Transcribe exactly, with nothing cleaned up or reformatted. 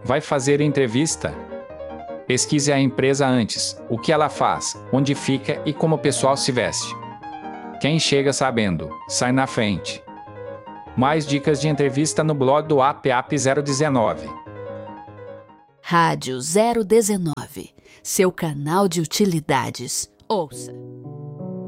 Vai fazer entrevista? Pesquise a empresa antes, o que ela faz, onde fica e como o pessoal se veste. Quem chega sabendo, sai na frente. Mais dicas de entrevista no blog do A P A P zero dezenove. Rádio zero dezenove, seu canal de utilidades. Ouça!